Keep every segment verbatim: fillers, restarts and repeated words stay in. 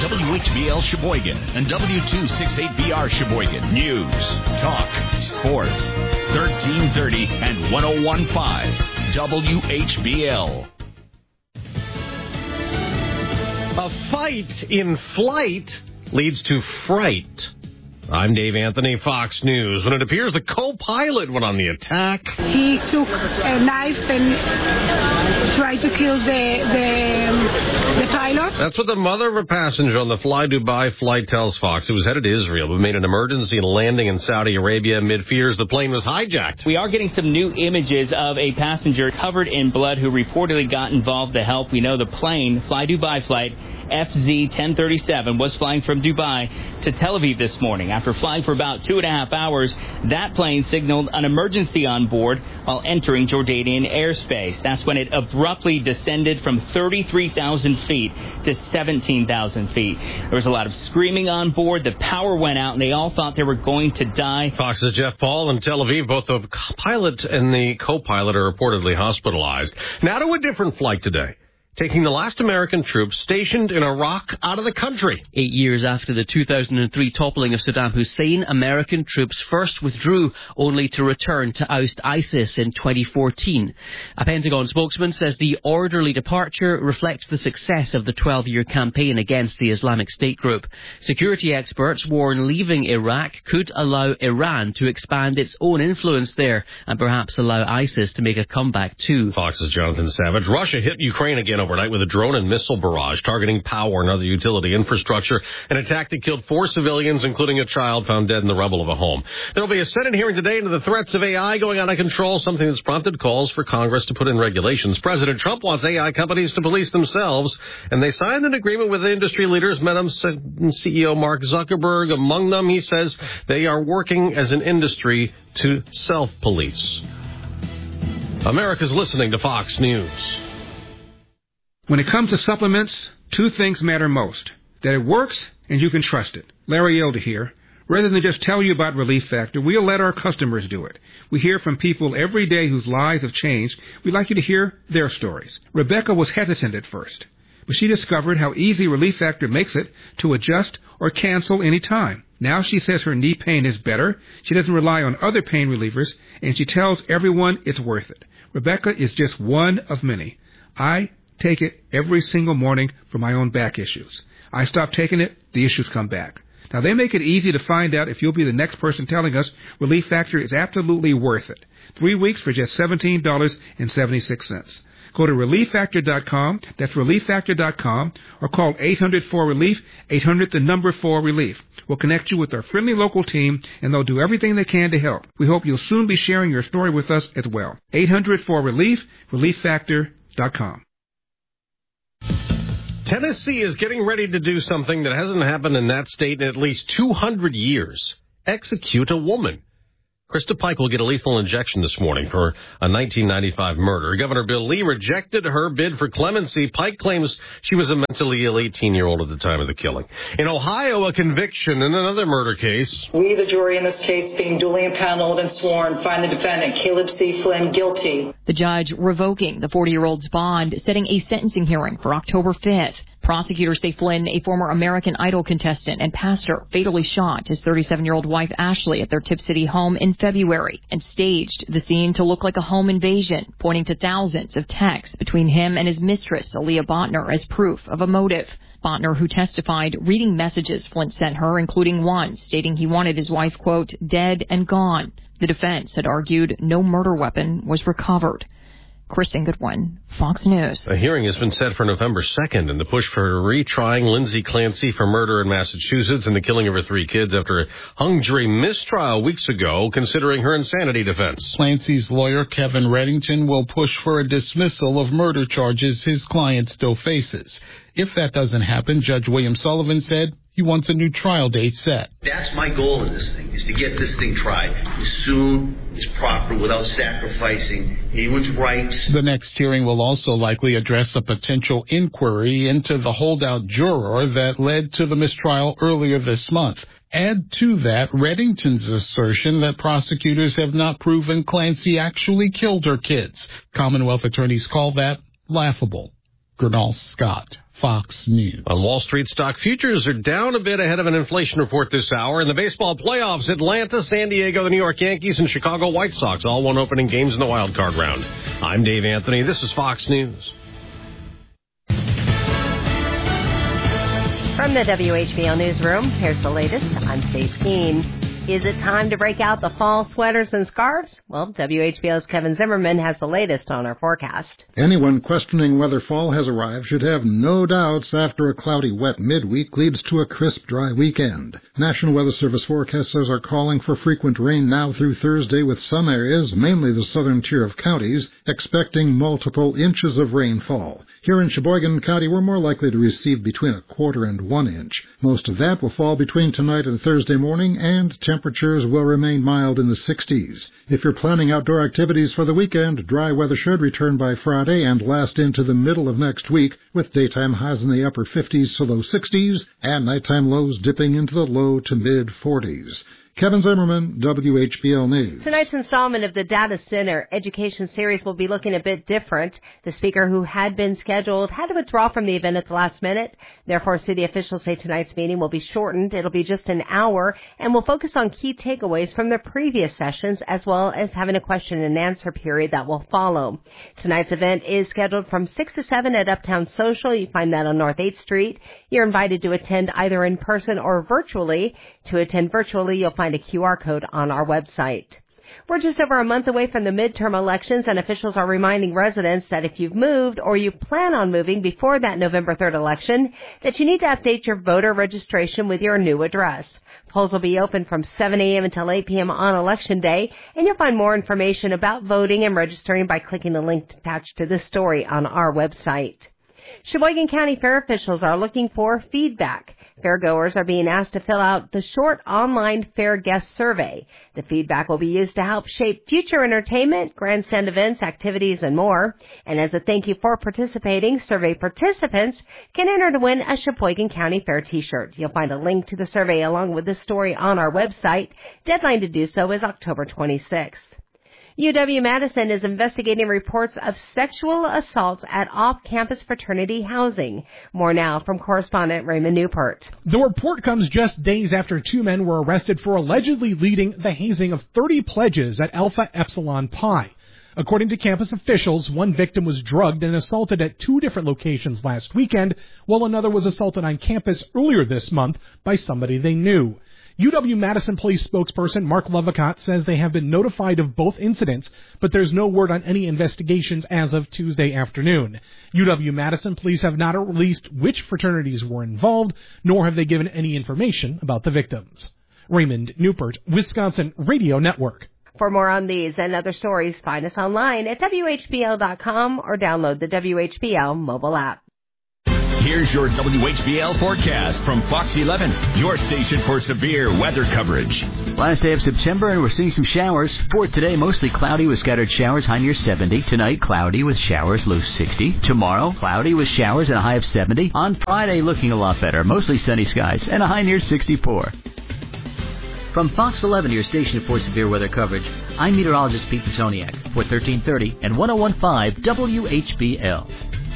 W H B L Sheboygan and W two sixty-eight B R Sheboygan. News, talk, sports, thirteen thirty and one oh one point five W H B L. A fight in flight leads to fright. I'm Dave Anthony, Fox News. When it appears the co-pilot went on the attack. He took a knife and tried to kill the the, um, the pilot. That's what the mother of a passenger on the Fly Dubai flight tells Fox. It was headed to Israel, but made an emergency landing in Saudi Arabia amid fears the plane was hijacked. We are getting some new images of a passenger covered in blood who reportedly got involved to help. We know the plane, Fly Dubai flight, F Z ten thirty-seven, was flying from Dubai to Tel Aviv this morning. After flying for about two and a half hours, that plane signaled an emergency on board while entering Jordanian airspace. That's when it abruptly descended from thirty-three thousand feet to seventeen thousand feet. There was a lot of screaming on board. The power went out, and they all thought they were going to die. Fox's Jeff Paul in Tel Aviv. Both the pilot and the co-pilot are reportedly hospitalized. Now to a different flight today, taking the last American troops stationed in Iraq out of the country. Eight years after the two thousand three toppling of Saddam Hussein, American troops first withdrew, only to return to oust ISIS in twenty fourteen. A Pentagon spokesman says the orderly departure reflects the success of the twelve-year campaign against the Islamic State group. Security experts warn leaving Iraq could allow Iran to expand its own influence there and perhaps allow ISIS to make a comeback too. Fox's Jonathan Savage. Russia hit Ukraine again overnight with a drone and missile barrage targeting power and other utility infrastructure. An attack that killed four civilians, including a child found dead in the rubble of a home. There will be a Senate hearing today into the threats of A I going out of control, something that's prompted calls for Congress to put in regulations. President Trump wants A I companies to police themselves, and they signed an agreement with industry leaders, Meta C E O Mark Zuckerberg. Among them, he says they are working as an industry to self-police. America's listening to Fox News. When it comes to supplements, two things matter most: that it works and you can trust it. Larry Elder here. Rather than just tell you about Relief Factor, we'll let our customers do it. We hear from people every day whose lives have changed. We'd like you to hear their stories. Rebecca was hesitant at first, but she discovered how easy Relief Factor makes it to adjust or cancel any time. Now she says her knee pain is better, she doesn't rely on other pain relievers, and she tells everyone it's worth it. Rebecca is just one of many. I take it every single morning for my own back issues. I stop taking it, the issues come back. Now, they make it easy to find out if you'll be the next person telling us Relief Factor is absolutely worth it. Three weeks for just seventeen dollars and seventy-six cents. Go to relief factor dot com, that's relief factor dot com, or call eight hundred four relief, eight hundred the number four relief. We'll connect you with our friendly local team, and they'll do everything they can to help. We hope you'll soon be sharing your story with us as well. eight hundred four relief, relief factor dot com. Tennessee is getting ready to do something that hasn't happened in that state in at least two hundred years. Execute a woman. Krista Pike will get a lethal injection this morning for a nineteen ninety-five murder. Governor Bill Lee rejected her bid for clemency. Pike claims she was a mentally ill eighteen-year-old at the time of the killing. In Ohio, a conviction in another murder case. We, the jury in this case, being duly impaneled and sworn, find the defendant, Caleb C. Flynn, guilty. The judge revoking the forty-year-old's bond, setting a sentencing hearing for October fifth. Prosecutors say Flynn, a former American Idol contestant and pastor, fatally shot his thirty-seven-year-old wife Ashley at their Tip City home in February and staged the scene to look like a home invasion, pointing to thousands of texts between him and his mistress, Aaliyah Botner, as proof of a motive. Botner, who testified, reading messages Flynn sent her, including one stating he wanted his wife, quote, dead and gone. The defense had argued no murder weapon was recovered. Kristen Goodwin, Fox News. A hearing has been set for November second in the push for retrying Lindsay Clancy for murder in Massachusetts and the killing of her three kids after a hung jury mistrial weeks ago, considering her insanity defense. Clancy's lawyer, Kevin Reddington, will push for a dismissal of murder charges his client still faces. If that doesn't happen, Judge William Sullivan said he wants a new trial date set. That's my goal in this thing, is to get this thing tried as soon as proper without sacrificing anyone's rights. The next hearing will also likely address a potential inquiry into the holdout juror that led to the mistrial earlier this month. Add to that Reddington's assertion that prosecutors have not proven Clancy actually killed her kids. Commonwealth attorneys call that laughable. Gernal Scott, Fox News. On Wall Street, stock futures are down a bit ahead of an inflation report this hour. In the baseball playoffs, Atlanta, San Diego, the New York Yankees, and Chicago White Sox all won opening games in the wild card round. I'm Dave Anthony. This is Fox News. From the W H B L Newsroom, here's the latest. I'm Stace Keene. Is it time to break out the fall sweaters and scarves? Well, W H B L's Kevin Zimmerman has the latest on our forecast. Anyone questioning whether fall has arrived should have no doubts after a cloudy, wet midweek leads to a crisp, dry weekend. National Weather Service forecasters are calling for frequent rain now through Thursday, with some areas, mainly the southern tier of counties, expecting multiple inches of rainfall. Here in Sheboygan County, we're more likely to receive between a quarter and one inch. Most of that will fall between tonight and Thursday morning, and temperatures will remain mild in the sixties. If you're planning outdoor activities for the weekend, dry weather should return by Friday and last into the middle of next week, with daytime highs in the upper fifties to low sixties, and nighttime lows dipping into the low to mid forties. Kevin Zimmerman, W H B L News. Tonight's installment of the Data Center Education Series will be looking a bit different. The speaker who had been scheduled had to withdraw from the event at the last minute. Therefore, city officials say tonight's meeting will be shortened. It'll be just an hour and will focus on key takeaways from the previous sessions, as well as having a question and answer period that will follow. Tonight's event is scheduled from six to seven at Uptown Social. You find that on North eighth Street. You're invited to attend either in person or virtually. To attend virtually, you'll find a Q R code on our website. We're just over a month away from the midterm elections, and officials are reminding residents that if you've moved or you plan on moving before that November third election, that you need to update your voter registration with your new address. Polls will be open from seven a.m. until eight p.m. on Election Day, and you'll find more information about voting and registering by clicking the link attached to this story on our website. Sheboygan County Fair officials are looking for feedback. Fairgoers are being asked to fill out the short online fair guest survey. The feedback will be used to help shape future entertainment, grandstand events, activities, and more. And as a thank you for participating, survey participants can enter to win a Sheboygan County Fair t-shirt. You'll find a link to the survey along with this story on our website. Deadline to do so is October twenty-sixth. U W-Madison is investigating reports of sexual assaults at off-campus fraternity housing. More now from correspondent Raymond Newport. The report comes just days after two men were arrested for allegedly leading the hazing of thirty pledges at Alpha Epsilon Pi. According to campus officials, one victim was drugged and assaulted at two different locations last weekend, while another was assaulted on campus earlier this month by somebody they knew. U W-Madison Police spokesperson Mark Lovicott says they have been notified of both incidents, but there's no word on any investigations as of Tuesday afternoon. U W-Madison Police have not released which fraternities were involved, nor have they given any information about the victims. Raymond Newport, Wisconsin Radio Network. For more on these and other stories, find us online at W H B L dot com or download the W H B L mobile app. Here's your W H B L forecast from Fox eleven, your station for severe weather coverage. Last day of September, and we're seeing some showers. For today, mostly cloudy with scattered showers, high near seventy. Tonight, cloudy with showers, low sixty. Tomorrow, cloudy with showers and a high of seventy. On Friday, looking a lot better, mostly sunny skies and a high near sixty-four. From Fox eleven, your station for severe weather coverage, I'm meteorologist Pete Petoniak for thirteen thirty and one oh one point five W H B L.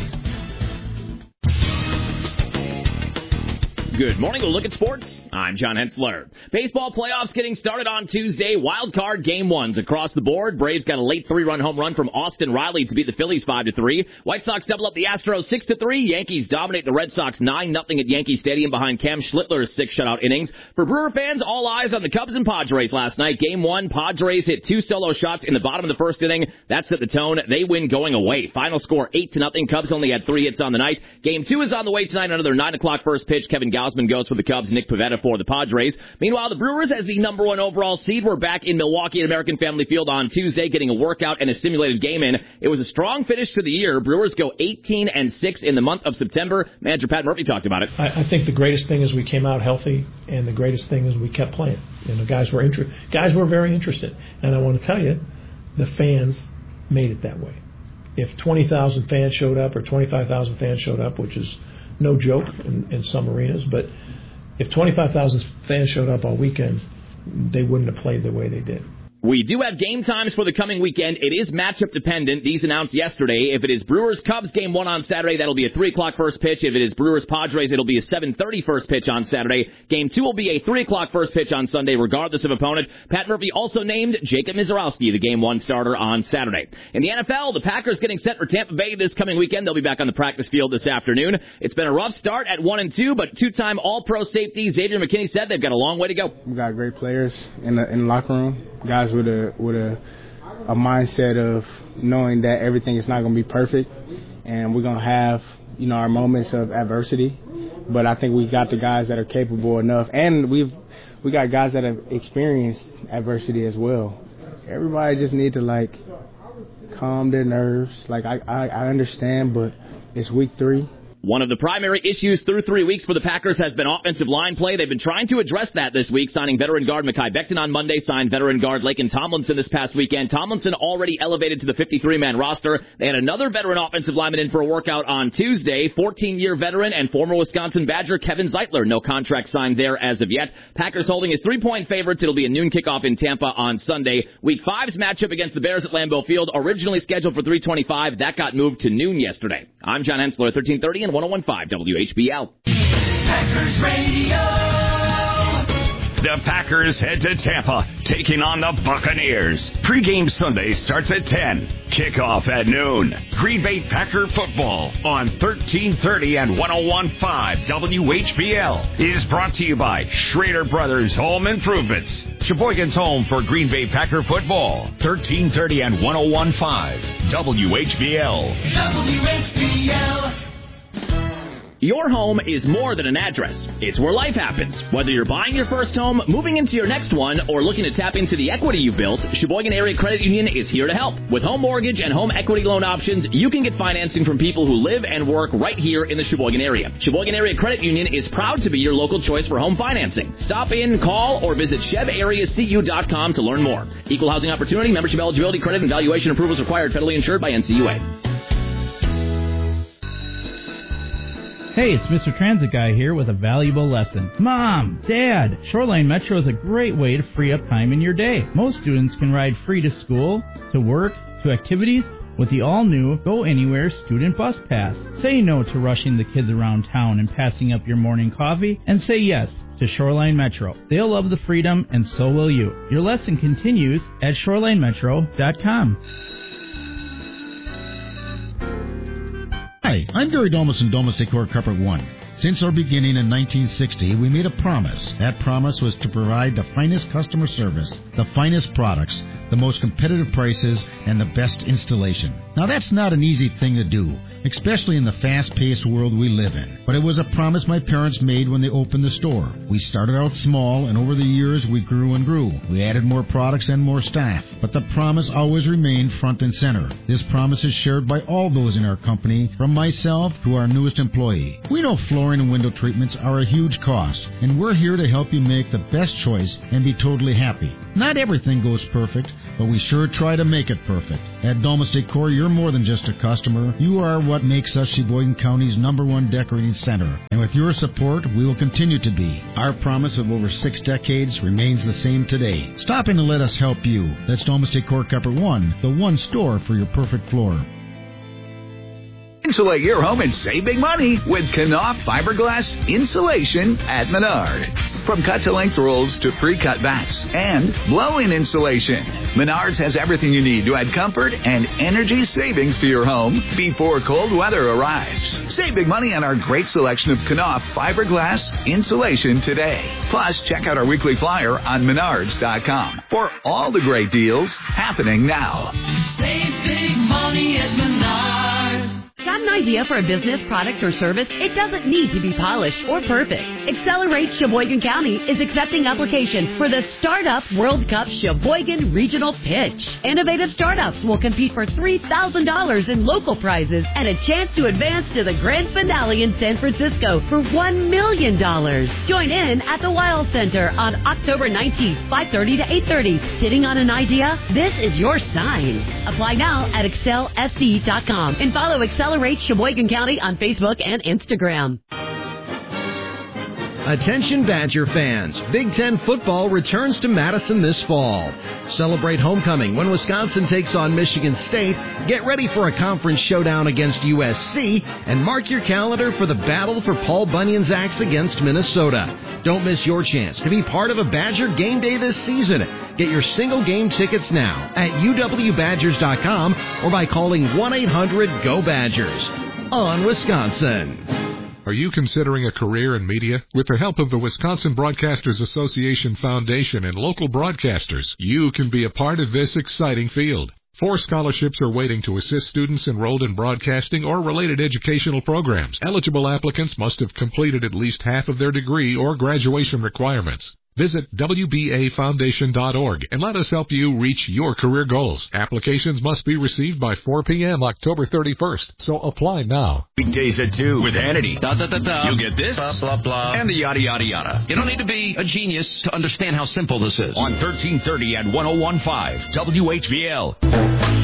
Good morning. We'll look at sports. I'm John Hensler. Baseball playoffs getting started on Tuesday. Wild card game ones across the board. Braves got a late three-run home run from Austin Riley to beat the Phillies five to three. White Sox double up the Astros six to three. Yankees dominate the Red Sox nine nothing at Yankee Stadium behind Cam Schlittler's six shutout innings. For Brewer fans, all eyes on the Cubs and Padres last night. Game one, Padres hit two solo shots in the bottom of the first inning. That set the tone. They win going away. Final score eight to nothing. Cubs only had three hits on the night. Game two is on the way tonight. Another nine o'clock first pitch. Kevin Gausman goes for the Cubs. Nick Pivetta for the Padres. Meanwhile, the Brewers, as the number one overall seed, were back in Milwaukee at American Family Field on Tuesday, getting a workout and a simulated game in. It was a strong finish to the year. Brewers go eighteen and six in the month of September. Manager Pat Murphy talked about it. I, I think the greatest thing is we came out healthy, and the greatest thing is we kept playing. You know, guys were inter- guys were very interested, and I want to tell you, the fans made it that way. If twenty thousand fans showed up or twenty-five thousand fans showed up, which is no joke in, in some arenas, but if twenty-five thousand fans showed up all weekend, they wouldn't have played the way they did. We do have game times for the coming weekend. It is matchup dependent. These announced yesterday. If it is Brewers-Cubs game one on Saturday, that'll be a three o'clock first pitch. If it is Brewers-Padres, it'll be a seven thirty first pitch on Saturday. Game two will be a three o'clock first pitch on Sunday, regardless of opponent. Pat Murphy also named Jacob Mizorowski the game one starter on Saturday. In the N F L, the Packers getting set for Tampa Bay this coming weekend. They'll be back on the practice field this afternoon. It's been a rough start at one and two, but two-time All-Pro safety Xavier McKinney said they've got a long way to go. We got great players in the, in the locker room, guys with a with a a mindset of knowing that everything is not going to be perfect, and we're going to have, you know, our moments of adversity. But I think we got the guys that are capable enough, and we've we got guys that have experienced adversity as well. Everybody just need to like calm their nerves. Like I, I, I understand, but it's week three. One of the primary issues through three weeks for the Packers has been offensive line play. They've been trying to address that this week, signing veteran guard Mekhi Becton on Monday, signed veteran guard Laken Tomlinson this past weekend. Tomlinson already elevated to the fifty-three man roster. They had another veteran offensive lineman in for a workout on Tuesday, fourteen-year veteran and former Wisconsin Badger Kevin Zeitler. No contract signed there as of yet. Packers holding as three-point favorites. It'll be a noon kickoff in Tampa on Sunday. Week five's matchup against the Bears at Lambeau Field, originally scheduled for three twenty-five. That got moved to noon yesterday. I'm John Hensler, thirteen thirty and one oh one point five W H B L. Packers Radio. The Packers head to Tampa, taking on the Buccaneers. Pre-game Sunday starts at ten. Kickoff at noon. Green Bay Packer football on thirteen thirty and one oh one point five W H B L is brought to you by Schrader Brothers Home Improvements. Sheboygan's home for Green Bay Packer football. thirteen thirty and one oh one point five W H B L. W H B L. Your home is more than an address. It's where life happens. Whether you're buying your first home, moving into your next one, or looking to tap into the equity you've built, Sheboygan Area Credit Union is here to help. With home mortgage and home equity loan options, you can get financing from people who live and work right here in the Sheboygan area. Sheboygan Area Credit Union is proud to be your local choice for home financing. Stop in, call, or visit Sheb Area C U dot com to learn more. Equal housing opportunity, membership eligibility, credit, and valuation approvals required, federally insured by N C U A. Hey, it's Mister Transit Guy here with a valuable lesson. Mom, Dad, Shoreline Metro is a great way to free up time in your day. Most students can ride free to school, to work, to activities with the all-new Go Anywhere Student Bus Pass. Say no to rushing the kids around town and passing up your morning coffee, and say yes to Shoreline Metro. They'll love the freedom, and so will you. Your lesson continues at shoreline metro dot com. Hi, I'm Gary Domus and Domus Decor Carpet One. Since our beginning in nineteen sixty, we made a promise. That promise was to provide the finest customer service, the finest products, the most competitive prices, and the best installation. Now that's not an easy thing to do, especially in the fast-paced world we live in. But it was a promise my parents made when they opened the store. We started out small, and over the years we grew and grew. We added more products and more staff. But the promise always remained front and center. This promise is shared by all those in our company, from myself to our newest employee. We know flooring and window treatments are a huge cost, and we're here to help you make the best choice and be totally happy. Not everything goes perfect, but we sure try to make it perfect. At Domus Decor, you're more than just a customer. You are what makes us Sheboygan County's number one decorating center. And with your support, we will continue to be. Our promise of over six decades remains the same today. Stop in and let us help you. That's Domus Decor Carpet One, the one store for your perfect floor. Insulate your home and save big money with Knauf fiberglass insulation at Menards. From cut-to-length rolls to pre-cut bats and blow-in insulation, Menards has everything you need to add comfort and energy savings to your home before cold weather arrives. Save big money on our great selection of Knauf fiberglass insulation today. Plus, check out our weekly flyer on menards dot com for all the great deals happening now. Save big money at Menards. Got an idea for a business, product, or service? It doesn't need to be polished or perfect. Accelerate Sheboygan County is accepting applications for the Startup World Cup Sheboygan Regional Pitch. Innovative startups will compete for three thousand dollars in local prizes and a chance to advance to the grand finale in San Francisco for one million dollars. Join in at the Wild Center on October nineteenth, five thirty to eight thirty. Sitting on an idea? This is your sign. Apply now at excel s c dot com and follow Accelerate Sheboygan County on Facebook and Instagram. Attention Badger fans, Big Ten football returns to Madison this fall. Celebrate homecoming when Wisconsin takes on Michigan State, get ready for a conference showdown against U S C, and mark your calendar for the battle for Paul Bunyan's axe against Minnesota. Don't miss your chance to be part of a Badger game day this season. Get your single game tickets now at U W Badgers dot com or by calling one eight hundred G O Badgers. On Wisconsin. Are you considering a career in media? With the help of the Wisconsin Broadcasters Association Foundation and local broadcasters, you can be a part of this exciting field. Four scholarships are waiting to assist students enrolled in broadcasting or related educational programs. Eligible applicants must have completed at least half of their degree or graduation requirements. Visit W B A foundation dot org and let us help you reach your career goals. Applications must be received by four p.m. October thirty-first, so apply now. Weekdays at two with Hannity. Da, da, da, da. You'll get this, blah, blah, blah, and the yada, yada, yada. You don't need to be a genius to understand how simple this is. On thirteen thirty at one oh one point five W H B L.